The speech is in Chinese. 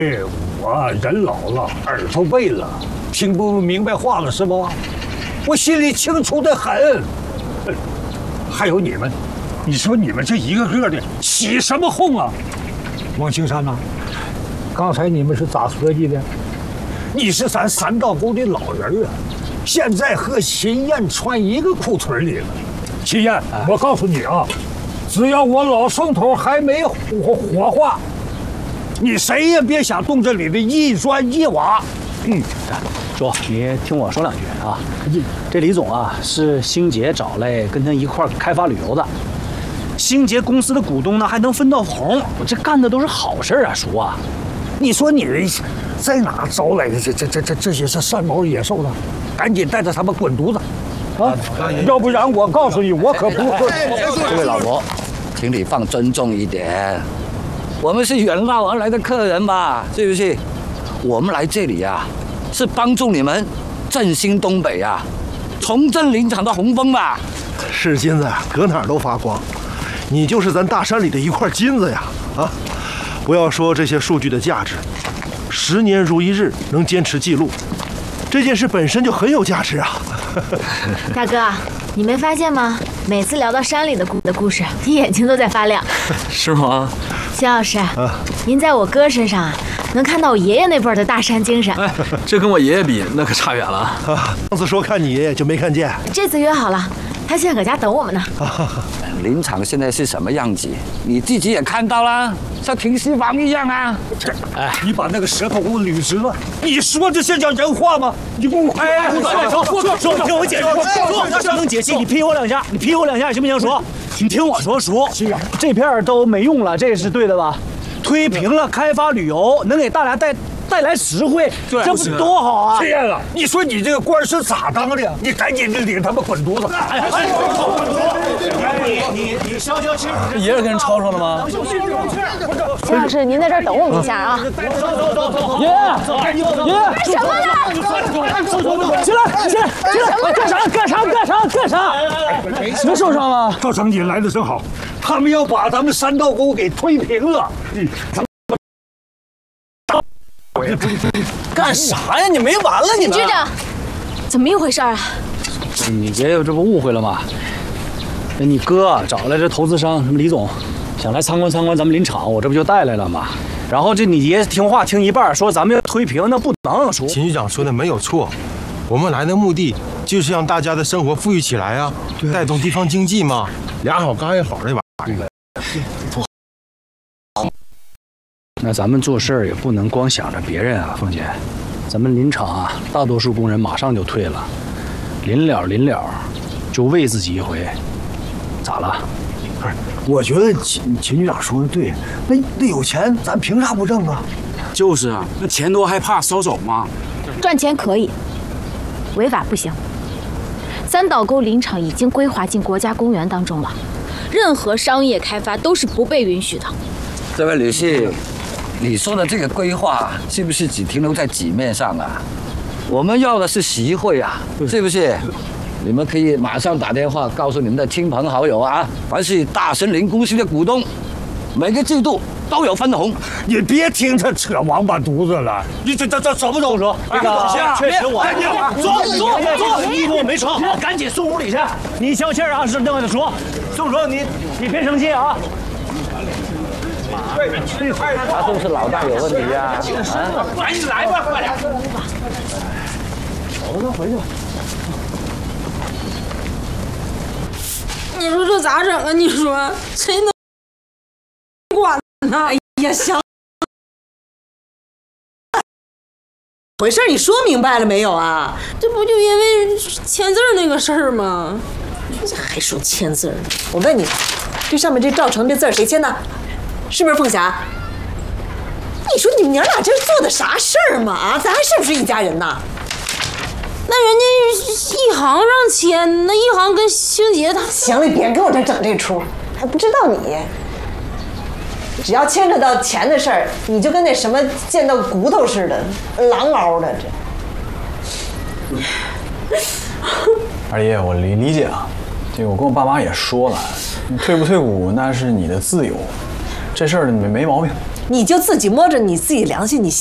我人老了，耳朵背了，听不明白话了是不？我心里清楚得很。还有你们，你说你们这一个个的起什么哄啊？王青山呐，刚才你们是咋合计的？你是咱三道沟的老人啊，现在和秦燕穿一个裤腿里了。秦燕，我告诉你啊，只要我老宋头还没火化。你谁也别想动这里的一砖一瓦。 叔，你听我说两句啊。这李总啊，是星杰找来跟他一块开发旅游的。星杰公司的股东呢，还能分到红，我这干的都是好事啊，叔啊。 你说你在哪招来的这些是山毛野兽呢？赶紧带着他们滚犊子！啊，要不然我告诉你，我可不会。 这位老伯，请你放尊重一点。我们是远道而来的客人嘛，是不是？我们来这里啊，是帮助你们振兴东北啊，重振林场的宏风嘛。 是金子呀，搁哪儿都发光。你就是咱大山里的一块金子呀！啊，不要说这些数据的价值，10年如一日能坚持记录，这件事本身就很有价值啊！ 大哥，你没发现吗？每次聊到山里的故事，你眼睛都在发亮。 是吗？ 肖老师，您在我哥身上啊，能看到我爷爷那辈儿的大山精神。 哎，这跟我爷爷比，那可差远了。 上次说看你爷爷就没看见， 这次约好了，他现在搁家等我们呢。 林场现在是什么样子，你自己也看到啦，像停尸房一样啊！ 哎，你把那个舌头给我捋直了，你说这叫人话吗？你给我哎，叔，听我解释，叔能解气，你劈我两下，行不行？叔，你听我说，叔，这片都没用了，这是对的吧？推平了开发旅游，能给大家带来实惠，这不多好啊！ 秦燕了，你说你这个官是咋当的呀？你赶紧领他们滚犊子！ 你消气，这爷是跟人吵吵的吗？ 肖老师，您在这儿等我们一下啊！ 爷， 什么呢？ 起来！干啥？没受伤吧？ 赵成，你来的正好，他们要把咱们三道沟给推平了。 干啥呀？你没完了你们！ 局长，怎么一回事啊？ 你爷爷这不误会了吗？你哥找来这投资商什么李总，想来参观咱们林场，我这不就带来了吗？然后这你爷听话听一半，说咱们要推平，那不能说。 秦局长说的没有错，我们来的目的就是让大家的生活富裕起来啊，带动地方经济嘛，俩好干一好的玩意儿。 那咱们做事儿也不能光想着别人啊，凤姐，咱们林场啊，大多数工人马上就退了，临了就为自己一回，咋了？ 不是，我觉得秦局长说的对，那有钱咱凭啥不挣啊？ 就是啊，那钱多还怕收手吗？ 赚钱可以，违法不行。三岛沟林场已经规划进国家公园当中了，任何商业开发都是不被允许的。 这位女士，你说的这个规划是不是只停留在纸面上啊？我们要的是实惠啊，是不是？你们可以马上打电话告诉你们的亲朋好友啊，凡是大森林公司的股东，每个季度都有分红。 你别听他扯王八犊子了，你这走不走？说这个确实我坐，衣服没穿好，赶紧送屋里去。你消气啊，是那么说。宋叔，你别生气啊。 他是不是脑袋有问题啊？ 赶紧来吧，快点！ 回去吧。 你说这咋整啊？你说谁能管呢？哎呀，行，回事你说明白了没有啊？这不就因为签字那个事儿吗？这还说签字呢？我问你，这上面这赵成这字谁签的？是不是凤霞？你说你们娘俩这做的啥事儿嘛？啊，咱还是不是一家人呐？那人家一行让签，那一行跟星杰他……行了，别跟我这整这出，还不知道你。只要牵扯到钱的事儿，你就跟那什么见到骨头似的，狼嗷的这。 二爷，我理解啊，这个我跟我爸妈也说了，你退不退股那是你的自由，这事儿没毛病。 你就自己摸着你自己良心，你